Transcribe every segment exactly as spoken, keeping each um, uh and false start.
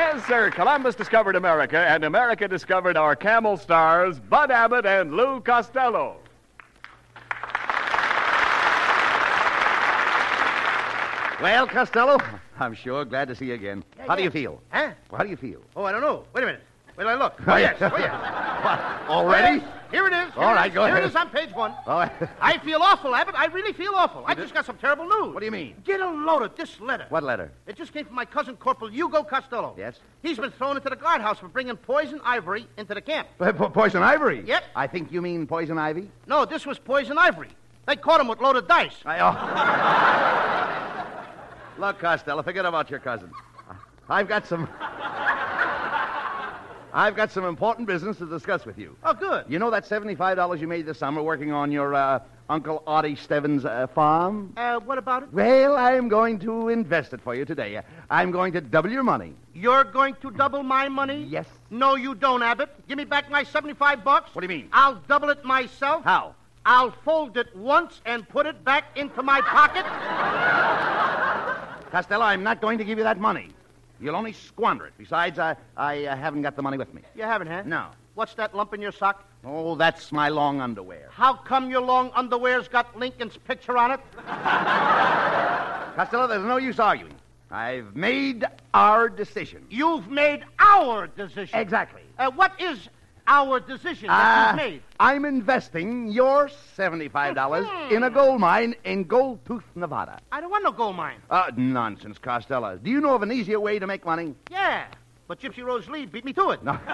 Yes, sir. Columbus discovered America, and America discovered our camel stars, Bud Abbott and Lou Costello. Well, Costello, I'm sure glad to see you again. Yeah, How do yeah. you feel? Huh? How do you feel? Oh, I don't know. Wait a minute. Wait till I look. Oh, yes. Oh, yes. What, already? Yes. Here it is. Here All it right, is. go Here ahead. it is on page one. All right. I feel awful, Abbott. I really feel awful. I just got some terrible news. What do you mean? Get a load of this letter. What letter? It just came from my cousin, Corporal Hugo Costello. Yes? He's been thrown into the guardhouse for bringing poison ivory into the camp. Po- po- poison ivory? Yep. I think you mean poison ivy? No, this was poison ivory. They caught him with loaded dice. I, oh. Look, Costello, forget about your cousin. I've got some... I've got some important business to discuss with you. Oh, good. You know that seventy-five dollars you made this summer working on your uh, Uncle Artie Stebbins' uh, farm? Uh, what about it? Well, I'm going to invest it for you today. I'm going to double your money. You're going to double my money? Yes. No, you don't, Abbott. Give me back my seventy-five bucks. What do you mean? I'll double it myself. How? I'll fold it once and put it back into my pocket. Costello, I'm not going to give you that money. You'll only squander it. Besides, I, I uh, haven't got the money with me. You haven't, huh? No. What's that lump in your sock? Oh, that's my long underwear. How come your long underwear's got Lincoln's picture on it? Costello, there's no use arguing. I've made our decision. You've made our decision. Exactly. Uh, what is our decision Uh, that you've made? I'm investing your seventy-five dollars in a gold mine in Gold Tooth, Nevada. I don't want no gold mine. Uh, nonsense, Costello. Do you know of an easier way to make money? Yeah, but Gypsy Rose Lee beat me to it. No.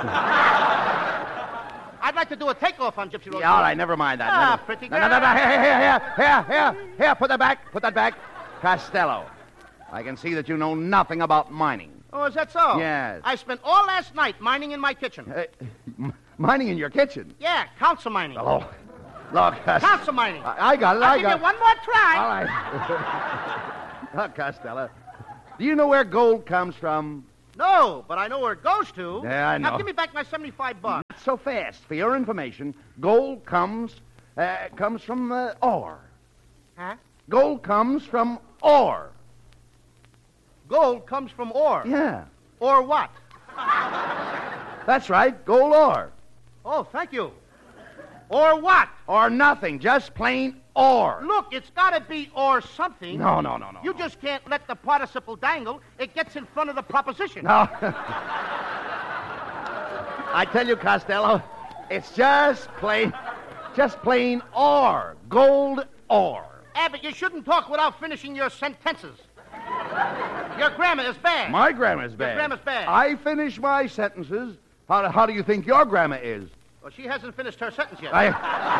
I'd like to do a takeoff on Gypsy Rose Yeah, all Lee. right, never mind that. Ah, Never- pretty No, no, no, no, girl. here, here, here, here, here, here, put that back, put that back. Costello, I can see that you know nothing about mining. Oh, is that so? Yes. I spent all last night mining in my kitchen. Uh, m- mining in your kitchen? Yeah, council mining. Oh, look, Costello. Council mining. I, I got it, I'll I give got you one more try. All right. Look, Costello, do you know where gold comes from? No, but I know where it goes to. Yeah, I know. Now give me back my seventy-five bucks. Not so fast. For your information, gold comes uh, comes from uh, ore. Huh? Gold comes from ore. Gold comes from ore. Yeah, Or what? that's right, gold ore. Oh, thank you. Or what? Or nothing, just plain ore. Look, it's got to be or something. No, no, no, no. You no. just can't let the participle dangle. It gets in front of the proposition. No. I tell you, Costello, it's just plain, just plain ore. Gold ore. Abbott, you shouldn't talk without finishing your sentences. Your grammar is bad. My grammar's bad. grammar's bad. I finish my sentences. How, how do you think your grammar is? Well, she hasn't finished her sentence yet. I...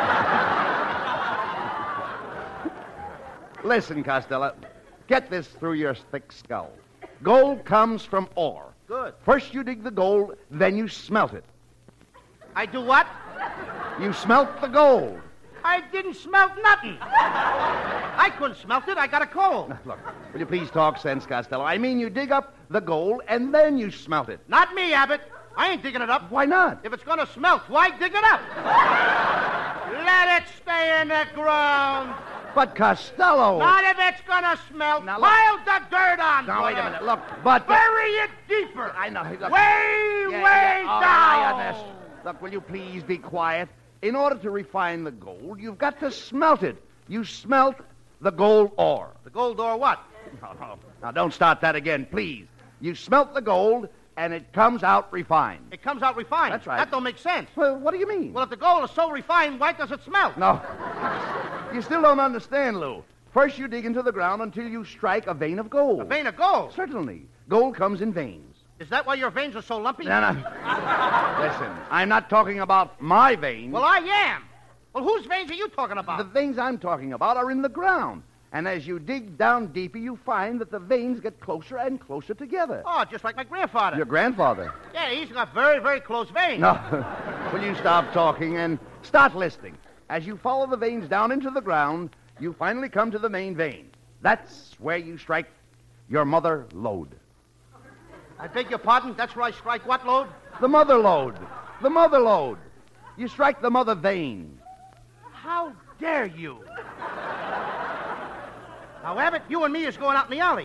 Listen, Costello, get this through your thick skull. Gold comes from ore. Good. First you dig the gold, then you smelt it. I do what? You smelt the gold. I didn't smelt nothing. I couldn't smelt it. I got a cold. Look, will you please talk sense, Costello? I mean, you dig up the gold, and then you smelt it. Not me, Abbott. I ain't digging it up. Why not? If it's going to smelt, why dig it up? Let it stay in the ground. But, Costello... Not if it's going to smelt. Now, look- Pile the dirt on. Now, wait a brother. minute. Look, but... Bury it deeper. I know. Look, Way, Yeah, way yeah, all right, I down. understand. Look, will you please be quiet? In order to refine the gold, you've got to smelt it. You smelt the gold ore. The gold or what? No, no. Now, don't start that again, please. You smelt the gold, and it comes out refined. It comes out refined. That's right. That don't make sense. Well, what do you mean? Well, if the gold is so refined, why does it smelt? No. You still don't understand, Lou. First, you dig into the ground until you strike a vein of gold. A vein of gold. Certainly. Gold comes in veins. Is that why your veins are so lumpy? No, no. Listen, I'm not talking about my veins. Well, I am. Well, whose veins are you talking about? The veins I'm talking about are in the ground. And as you dig down deeper, you find that the veins get closer and closer together. Oh, just like my grandfather. Your grandfather. Yeah, he's got very, very close veins. No. Will you stop talking and start listening? As you follow the veins down into the ground, you finally come to the main vein. That's where you strike your mother lode. I beg your pardon? That's where I strike what lode? The mother lode. The mother lode. You strike the mother vein. How dare you? Now, Abbott, you and me is going out in the alley.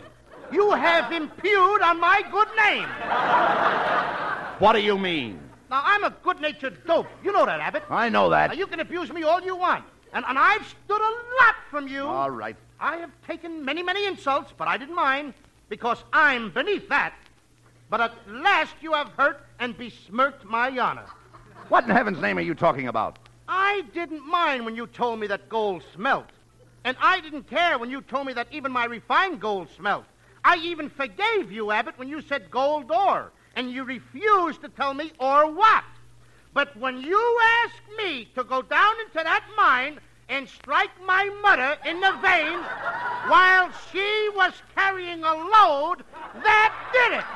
You have impugned on my good name. What do you mean? Now, I'm a good-natured dope. You know that, Abbott. I know that. Now, you can abuse me all you want. And, and I've stood a lot from you. All right. I have taken many, many insults, but I didn't mind, because I'm beneath that. But at last you have hurt and besmirched my honor. What in heaven's name are you talking about? I didn't mind when you told me that gold smelt. And I didn't care when you told me that even my refined gold smelt. I even forgave you, Abbott, when you said gold ore. And you refused to tell me or what. But when you asked me to go down into that mine and strike my mother in the vein while she was carrying a load, that did it.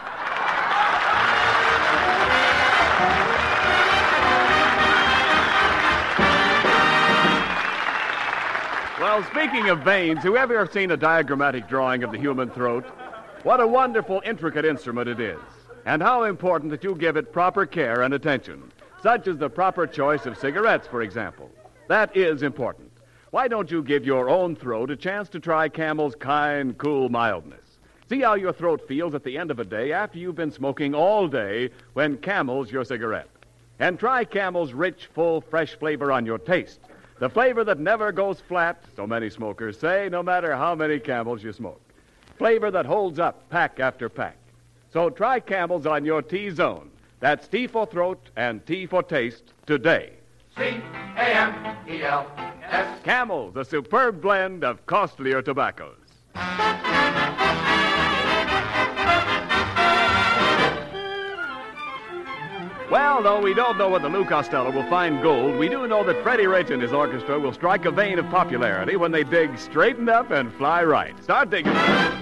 Well, speaking of veins, who ever seen a diagrammatic drawing of the human throat? What a wonderful, intricate instrument it is. And how important that you give it proper care and attention, such as the proper choice of cigarettes, for example. That is important. Why don't you give your own throat a chance to try Camel's kind, cool mildness? See how your throat feels at the end of a day after you've been smoking all day when Camel's your cigarette. And try Camel's rich, full, fresh flavor on your taste. The flavor that never goes flat, so many smokers say, no matter how many Camels you smoke. Flavor that holds up pack after pack. So try Camel's on your T-zone. That's T for throat and T for taste today. C A M E L S. Camel's, a superb blend of costlier tobaccos. Well, though we don't know whether Lou Costello will find gold, we do know that Freddie Rich and his orchestra will strike a vein of popularity when they dig straighten up and fly right. Start digging.